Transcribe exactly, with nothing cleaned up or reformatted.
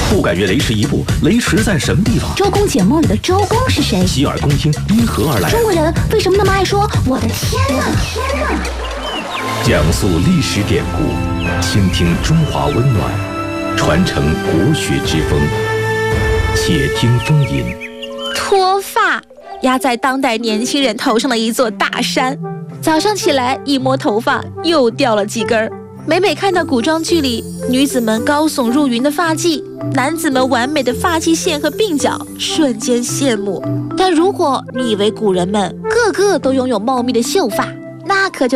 不敢越雷池一步，雷池在什么地方？ 周公解梦里的周公是谁？ 洗耳恭听因何而来？ 中国人为什么那么爱说我的天哪？天哪！ 讲述历史典故，倾听中华温暖，传承国学之风。且听风吟。 脱发压在当代年轻人头上的一座大山，早上起来一摸头发又掉了几根儿。每每看到古装剧里女子们高耸入云的发髻，男子们完美的发际线和鬓角，瞬间羡慕。但如果你以为古人们个个都拥有茂密的秀发，那可就